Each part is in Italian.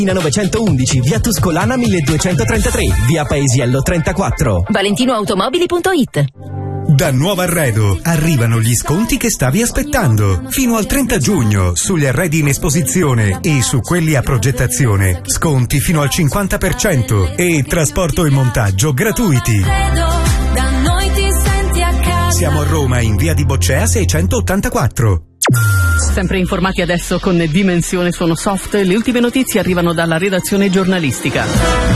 911, via Tuscolana 1233, via Paesiello 34. ValentinoAutomobili.it. Da Nuovo Arredo arrivano gli sconti che stavi aspettando. Fino al 30 giugno sugli arredi in esposizione e su quelli a progettazione. Sconti fino al 50% e trasporto e montaggio gratuiti. Siamo a Roma in via di Boccea 684. Sempre informati adesso con Dimensione Suono Soft, le ultime notizie arrivano dalla redazione giornalistica.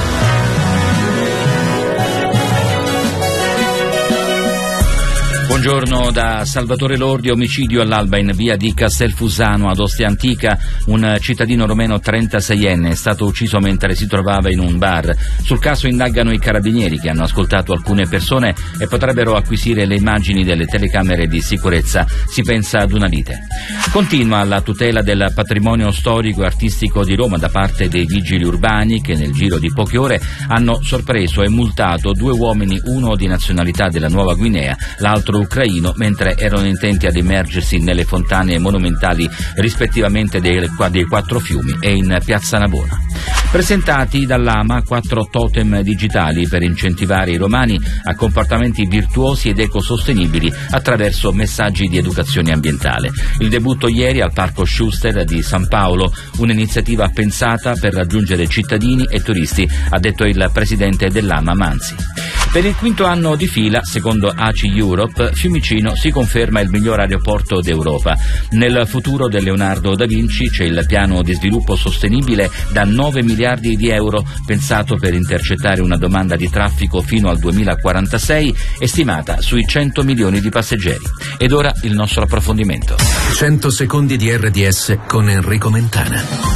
Buongiorno da Salvatore Lordi. Omicidio all'alba in via di Castelfusano ad Ostia Antica. Un cittadino romeno 36enne è stato ucciso mentre si trovava in un bar. Sul caso indagano i carabinieri che hanno ascoltato alcune persone e potrebbero acquisire le immagini delle telecamere di sicurezza. Si pensa ad una lite. Continua la tutela del patrimonio storico e artistico di Roma da parte dei vigili urbani che nel giro di poche ore hanno sorpreso e multato 2 uomini, uno di nazionalità della Nuova Guinea, l'altro ucraino, mentre erano intenti ad immergersi nelle fontane monumentali rispettivamente dei 4 fiumi e in Piazza Navona. Presentati dall'AMA 4 totem digitali per incentivare i romani a comportamenti virtuosi ed ecosostenibili attraverso messaggi di educazione ambientale. Il debutto ieri al Parco Schuster di San Paolo, un'iniziativa pensata per raggiungere cittadini e turisti, ha detto il presidente dell'AMA Manzi. Per il 5º anno di fila, secondo ACI Europe, Fiumicino si conferma il miglior aeroporto d'Europa. Nel futuro del Leonardo da Vinci c'è il piano di sviluppo sostenibile da 9 miliardi di euro, pensato per intercettare una domanda di traffico fino al 2046, estimata sui 100 milioni di passeggeri. Ed ora il nostro approfondimento. 100 secondi di RDS con Enrico Mentana.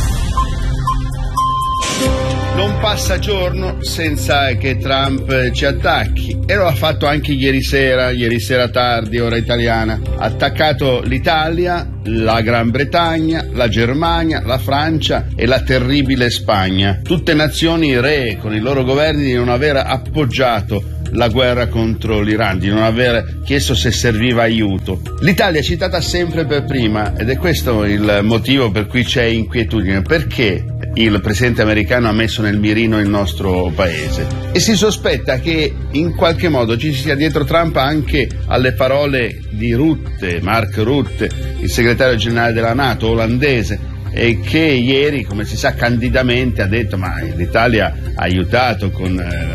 Non passa giorno senza che Trump ci attacchi, e lo ha fatto anche ieri sera tardi, ora italiana. Ha attaccato l'Italia, la Gran Bretagna, la Germania, la Francia e la terribile Spagna. Tutte nazioni ree con i loro governi di non aver appoggiato la guerra contro l'Iran, di non aver chiesto se serviva aiuto. L'Italia è citata sempre per prima ed è questo il motivo per cui c'è inquietudine. Perché il presidente americano ha messo nel mirino il nostro paese? E si sospetta che in qualche modo ci sia dietro Trump anche alle parole di Rutte, Mark Rutte, il segretario generale della NATO olandese, e che ieri, come si sa, candidamente ha detto: ma l'Italia ha aiutato con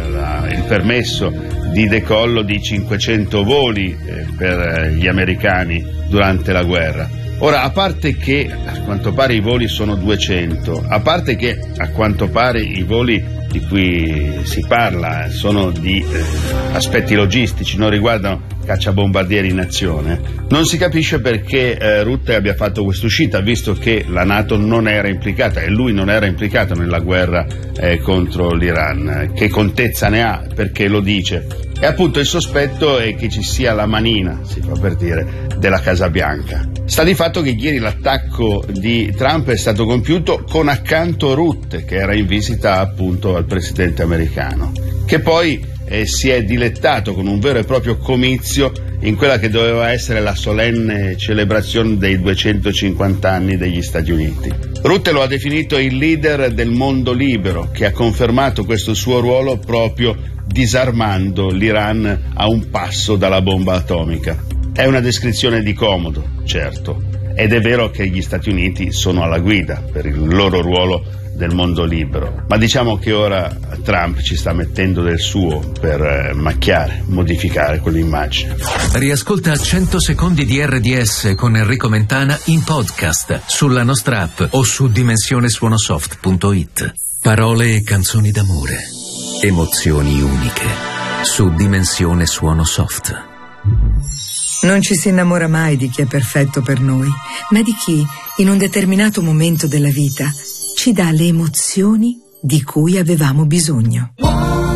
il permesso di decollo di 500 voli per gli americani durante la guerra. Ora, a parte che a quanto pare i voli sono 200, a parte che a quanto pare i voli di cui si parla sono di aspetti logistici, non riguardano cacciabombardieri in azione, non si capisce perché Rutte abbia fatto questa uscita, visto che la NATO non era implicata e lui non era implicato nella guerra contro l'Iran. Che contezza ne ha? Perché lo dice? E appunto il sospetto è che ci sia la manina, si fa per dire, della Casa Bianca. Sta di fatto che ieri l'attacco di Trump è stato compiuto con accanto Rutte, che era in visita appunto al presidente americano, che poi si è dilettato con un vero e proprio comizio in quella che doveva essere la solenne celebrazione dei 250 anni degli Stati Uniti. Rutte lo ha definito il leader del mondo libero, che ha confermato questo suo ruolo proprio disarmando l'Iran a un passo dalla bomba atomica. È una descrizione di comodo, certo, ed è vero che gli Stati Uniti sono alla guida per il loro ruolo del mondo libero, ma diciamo che ora Trump ci sta mettendo del suo per macchiare, modificare quell'immagine. Riascolta 100 secondi di RDS con Enrico Mentana in podcast sulla nostra app o su dimensionesuonosoft.it. Parole e canzoni d'amore, emozioni uniche su Dimensione Suono Soft. Non ci si innamora mai di chi è perfetto per noi, ma di chi, in un determinato momento della vita, ci dà le emozioni di cui avevamo bisogno.